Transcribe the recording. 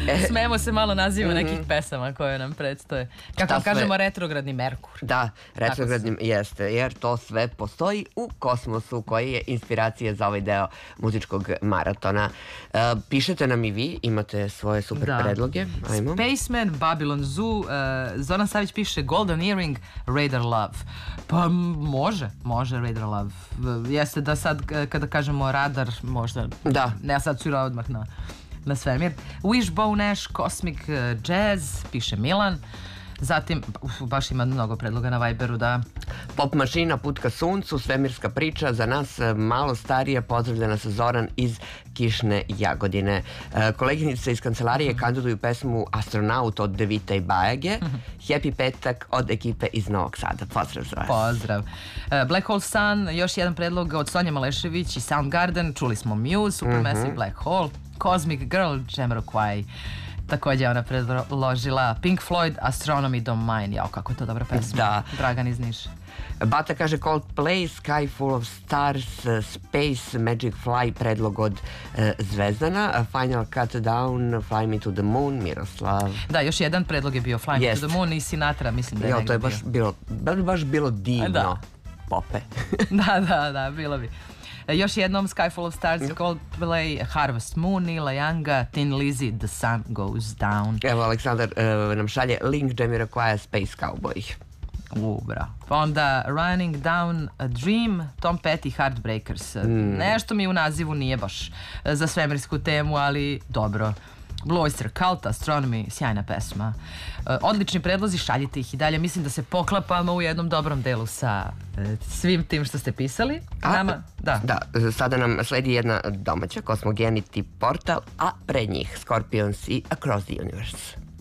Smemo se malo naziva nekih pesama koje nam predstoje. Kako kažemo, retrogradni Merkur. Da, retrogradni jeste, jer to sve postoji u kosmosu koji je inspiracija za ovaj deo muzičkog maratona. Pišete nam i vi, imate svoje super predloge. Ajmo. Spaceman, Babylon Zoo, Zoran Savić piše Golden Earring, Radar Love. Pa može Radar Love. Jeste da sad kada kažemo radar, možda ne asocira odmah na svemir. Wishbone Ash, Cosmic Jazz, piše Milan. Zatim, baš ima mnogo predloga na Viberu, da. Pop mašina, Put ka suncu, svemirska priča, za nas malo starija, pozdravlja nas Zoran iz Kišne Jagodine. Koleginice iz kancelarije kandiduju pesmu Astronaut od Devita i Bajage. Happy petak od ekipe iz Novog Sada. Pozdrav za vas. Pozdrav. Black Hole Sun, još jedan predlog od Sonje Malešević i Soundgarden. Čuli smo Muse, Supermassive Black Hole, Cosmic Girl, Jamiroquai. Također je ona predložila Pink Floyd, Astronomy Don't Mine. Jao, kako je to dobra pesma. Da. Dragan iz Niša. Bata kaže Coldplay, Sky Full of Stars, Space, Magic Fly, predlog od Zvezdana, Final Cut Down, Fly Me to the Moon, Miroslav. Da, još jedan predlog je bio Fly Me to the Moon i Sinatra, mislim da je negdje bio. To je baš bilo divno. Pope. Da, bilo bi. Još jednom Sky Full of Stars, Coldplay, Harvest Moon, Neila Younga, Thin Lizzy, The Sun Goes Down. Evo, Aleksandar nam šalje link Jamiroquai, Space Cowboy. Bravo. Pa onda Running Down a Dream, Tom Petty, Heartbreakers. Nešto mi u nazivu nije baš za svemirsku temu, ali dobro. Blue Oyster Cult, Astronomy, sjajna pesma. Odlični predlozi, šaljite ih i dalje. Mislim da se poklapamo u jednom dobrom delu sa svim tim što ste pisali. Da, sada nam sledi jedna domaća, Cosmogenity portal, a pred njih Scorpions i Across the Universe.